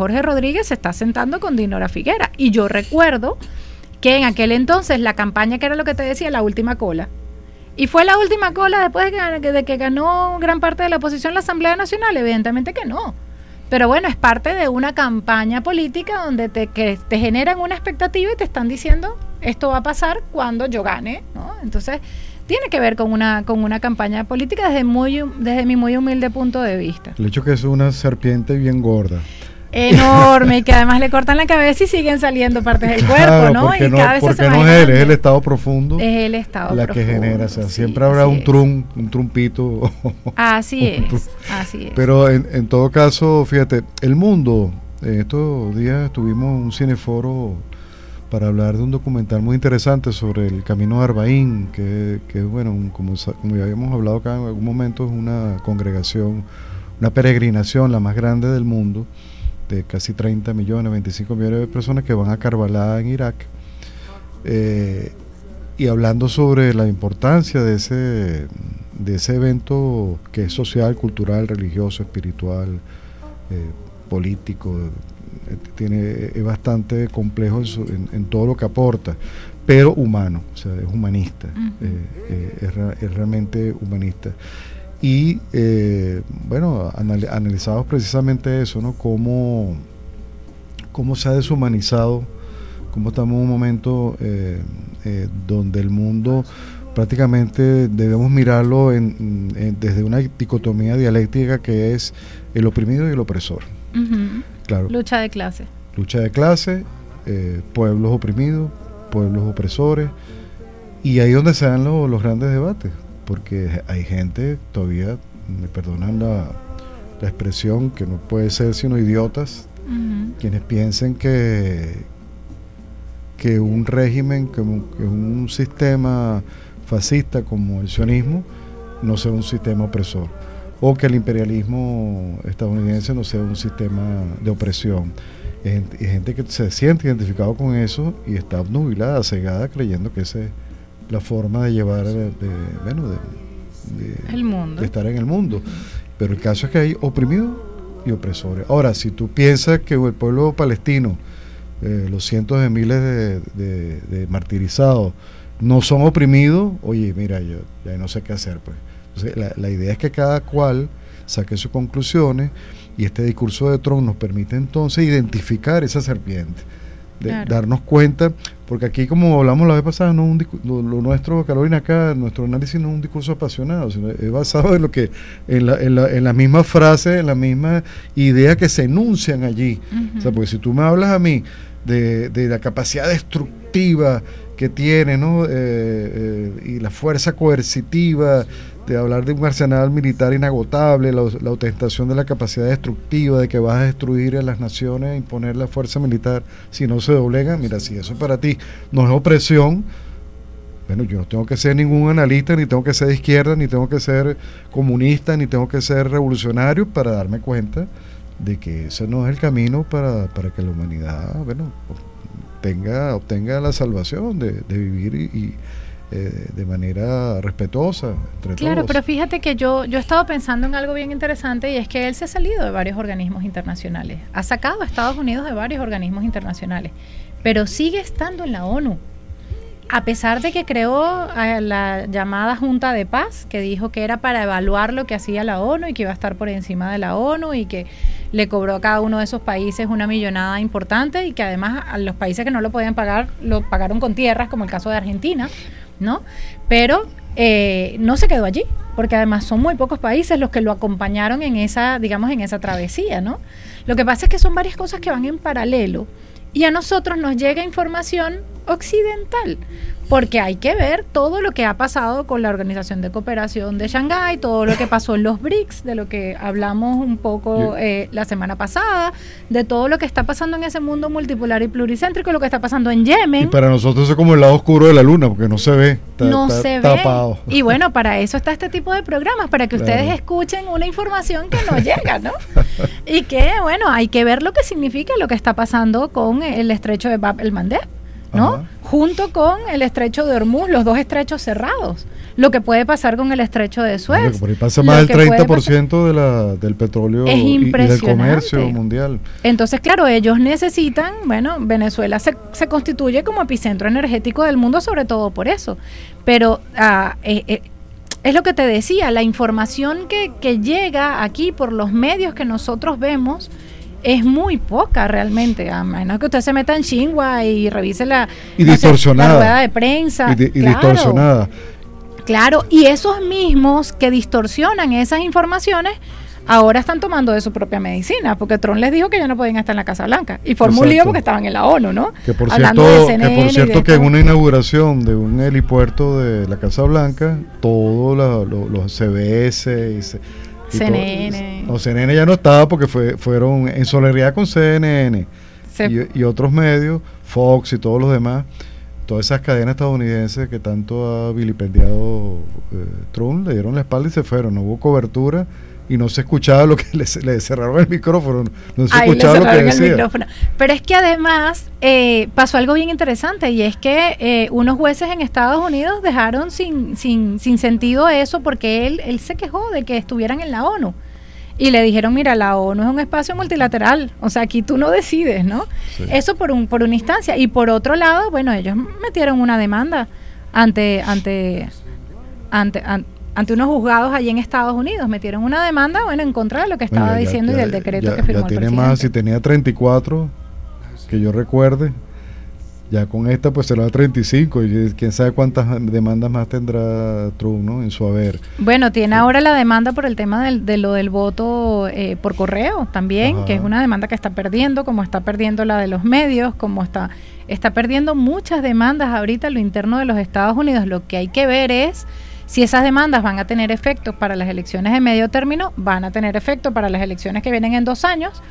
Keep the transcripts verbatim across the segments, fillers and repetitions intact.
Jorge Rodríguez se está sentando con Dinora Figuera. Y yo recuerdo que en aquel entonces la campaña, que era lo que te decía, la última cola, y fue la última cola después de que, de que ganó gran parte de la oposición en la Asamblea Nacional, evidentemente que no. Pero bueno, es parte de una campaña política donde te, que te generan una expectativa y te están diciendo esto va a pasar cuando yo gane, ¿no? Entonces tiene que ver con una con una campaña política desde muy desde mi muy humilde punto de vista. El hecho que es una serpiente bien gorda. Enorme, y que además le cortan la cabeza y siguen saliendo partes del cuerpo, claro, ¿no? Porque y no, cada vez porque se no es él, es el estado profundo. Es el estado la profundo. que genera, o sea, sí, siempre habrá un es. trum, un trumpito. Así es, trum. así es. Pero en, en todo caso, fíjate, el mundo, en estos días tuvimos un cineforo para hablar de un documental muy interesante sobre el Camino de Arbaín, que, que bueno, un, como, como ya habíamos hablado acá en algún momento, es una congregación, una peregrinación, la más grande del mundo, de casi treinta millones, veinticinco millones de personas que van a Karbala en Irak, eh, y hablando sobre la importancia de ese, de ese evento que es social, cultural, religioso, espiritual, eh, político, eh, tiene, es bastante complejo en, su, en, en todo lo que aporta, pero humano, o sea, es humanista, uh-huh. eh, eh, es, es realmente humanista. Y eh, bueno, anal- analizamos precisamente eso, ¿no? Cómo, cómo se ha deshumanizado, cómo estamos en un momento eh, eh, donde el mundo prácticamente debemos mirarlo en, en, desde una dicotomía dialéctica que es el oprimido y el opresor. Uh-huh. Claro. Lucha de clase. Lucha de clase, eh, pueblos oprimidos, pueblos opresores, y ahí es donde se dan lo, los grandes debates. Porque hay gente, todavía, me perdonan la, la expresión, que no puede ser sino idiotas, uh-huh. quienes piensen que, que un régimen, que un, que un sistema fascista como el sionismo no sea un sistema opresor, o que el imperialismo estadounidense no sea un sistema de opresión. Hay gente, hay gente que se siente identificado con eso y está obnubilada, cegada, creyendo que ese la forma de llevar de, de, bueno, de, de, el mundo. de estar en el mundo. Uh-huh. Pero el caso es que hay oprimidos y opresores. Ahora, si tú piensas que el pueblo palestino, eh, los cientos de miles de, de, de martirizados, no son oprimidos, oye, mira, yo ya no sé qué hacer, pues. Entonces, la, la idea es que cada cual saque sus conclusiones, y este discurso de Trump nos permite entonces identificar esa serpiente. De claro. darnos cuenta, porque aquí, como hablamos la vez pasada, no un discu- lo, lo nuestro, Carolina, acá, nuestro análisis no es un discurso apasionado, sino es basado en lo que, en la, en la, en la misma frase, en la misma idea que se enuncian allí. Uh-huh. O sea, porque si tú me hablas a mí de, de la capacidad destructiva que tiene, ¿no? Eh, eh, y la fuerza coercitiva, de hablar de un arsenal militar inagotable, la, la ostentación de la capacidad destructiva, de que vas a destruir a las naciones, imponer la fuerza militar si no se doblegan, mira, si eso para ti no es opresión, bueno, yo no tengo que ser ningún analista, ni tengo que ser de izquierda, ni tengo que ser comunista, ni tengo que ser revolucionario para darme cuenta de que ese no es el camino para, para que la humanidad, bueno, obtenga, obtenga la salvación de, de vivir y, y Eh, de manera respetuosa entre claro, todos. Pero fíjate que yo, yo he estado pensando en algo bien interesante, y es que él se ha salido de varios organismos internacionales, ha sacado a Estados Unidos de varios organismos internacionales, pero sigue estando en la ONU, a pesar de que creó a la llamada Junta de Paz, que dijo que era para evaluar lo que hacía la ONU y que iba a estar por encima de la ONU, y que le cobró a cada uno de esos países una millonada importante, y que además a los países que no lo podían pagar, lo pagaron con tierras, como el caso de Argentina, ¿no? Pero eh, no se quedó allí, porque además son muy pocos países los que lo acompañaron en esa, digamos, en esa travesía, ¿no? Lo que pasa es que son varias cosas que van en paralelo, y a nosotros nos llega información occidental, porque hay que ver todo lo que ha pasado con la Organización de Cooperación de Shanghái, todo lo que pasó en los B R I C S, de lo que hablamos un poco eh, la semana pasada, de todo lo que está pasando en ese mundo multipolar y pluricéntrico, lo que está pasando en Yemen. Y para nosotros es como el lado oscuro de la luna, porque no se ve, está, no está se tapado. ve. Y bueno, para eso está este tipo de programas, para que claro. ustedes escuchen una información que no llega, ¿no? Y que, bueno, hay que ver lo que significa lo que está pasando con el estrecho de Bab el Mandeb, ¿no? Ajá. Junto con el estrecho de Hormuz, los dos estrechos cerrados. lo que puede pasar con el estrecho de Suez. Claro, por ahí pasa más del treinta por ciento de la, del petróleo es y, y del comercio mundial. Entonces, claro, ellos necesitan, bueno, Venezuela se, se constituye como epicentro energético del mundo, sobre todo por eso. Pero uh, eh, eh, es lo que te decía, la información que, que llega aquí por los medios que nosotros vemos es muy poca realmente, a menos que usted se meta en Xinhua y revise la, y no distorsionada. Sé, la rueda de prensa. Y, di, y claro, distorsionada. Claro, y esos mismos que distorsionan esas informaciones ahora están tomando de su propia medicina, porque Trump les dijo que ya no podían estar en la Casa Blanca y formó un lío porque estaban en la ONU, ¿no? Que por Hablando cierto, de C N N que, por cierto que en una inauguración de un helipuerto de la Casa Blanca, todos lo, lo, los C B S y, y C N N. Todo, no, C N N ya no estaba porque fue, fueron en solidaridad con C N N y, y otros medios, Fox y todos los demás, todas esas cadenas estadounidenses que tanto ha vilipendiado eh, Trump, le dieron la espalda y se fueron, no hubo cobertura y no se escuchaba lo que le, le cerraron el micrófono, no se Ahí escuchaba lo que decía. El micrófono. Pero es que además eh, pasó algo bien interesante y es que eh, unos jueces en Estados Unidos dejaron sin, sin, sin sentido eso porque él, él se quejó de que estuvieran en la ONU. Y le dijeron, mira, la ONU es un espacio multilateral, o sea, aquí tú no decides, ¿no? Sí. Eso por un por una instancia. Y por otro lado, bueno, ellos metieron una demanda ante ante ante, ante, ante unos juzgados allí en Estados Unidos, metieron una demanda, bueno, en contra de lo que estaba bueno, ya, ya, diciendo y del decreto ya, que firmó ya tiene el presidente. Más, si tenía treinta y cuatro, que yo recuerde, ya con esta pues será treinta y cinco y quién sabe cuántas demandas más tendrá Trump, ¿no? En su haber. Bueno, tiene sí. ahora la demanda por el tema del, de lo del voto eh, por correo también, Ajá. que es una demanda que está perdiendo, como está perdiendo la de los medios, como está está perdiendo muchas demandas ahorita en lo interno de los Estados Unidos. Lo que hay que ver es si esas demandas van a tener efectos para las elecciones de medio término, van a tener efecto para las elecciones que vienen en dos años,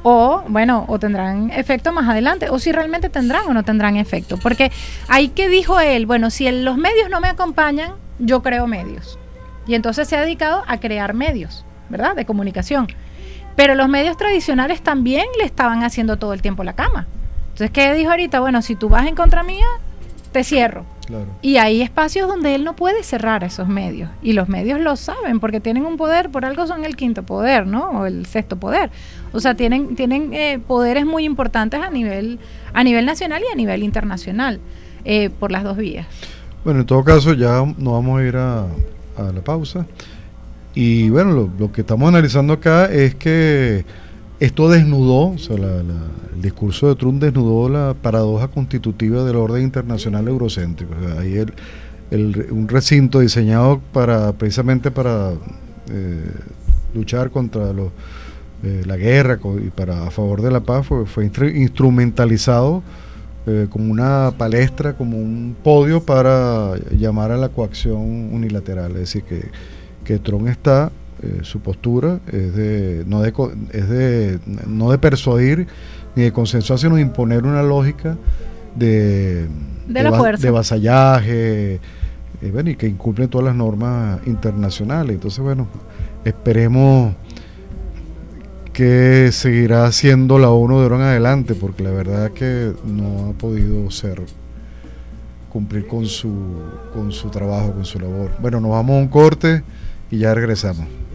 o bueno, o tendrán efecto más adelante, o si realmente tendrán o no tendrán efecto, porque ahí que dijo él, bueno, si el, los medios no me acompañan, yo creo medios, y entonces se ha dedicado a crear medios, ¿verdad?, de comunicación, pero los medios tradicionales también le estaban haciendo todo el tiempo la cama. Entonces, ¿qué dijo ahorita? Bueno, si tú vas en contra mía, te cierro. Claro. Y hay espacios donde él no puede cerrar esos medios, y los medios lo saben porque tienen un poder, por algo son el quinto poder, ¿no? O el sexto poder. O sea, tienen tienen eh, poderes muy importantes a nivel a nivel nacional y a nivel internacional, eh, por las dos vías. Bueno, en todo caso ya nos vamos a ir a, a la pausa. Y bueno, lo, lo que estamos analizando acá es que esto desnudó, o sea, la, la, el discurso de Trump desnudó la paradoja constitutiva del orden internacional eurocéntrico. O sea, ahí el, el, un recinto diseñado para precisamente para eh, luchar contra los, eh, la guerra y para a favor de la paz fue, fue instrumentalizado eh, como una palestra, como un podio para llamar a la coacción unilateral. Es decir, que, que Trump está... Eh, su postura es de no de es de no de persuadir ni de consensuar, sino de imponer una lógica de de, de, la va, fuerza. de vasallaje, eh, bueno, y que incumple todas las normas internacionales. Entonces, bueno, esperemos que seguirá siendo la ONU de ahora en adelante, porque la verdad es que no ha podido ser cumplir con su con su trabajo, con su labor. Bueno, nos vamos a un corte y ya regresamos.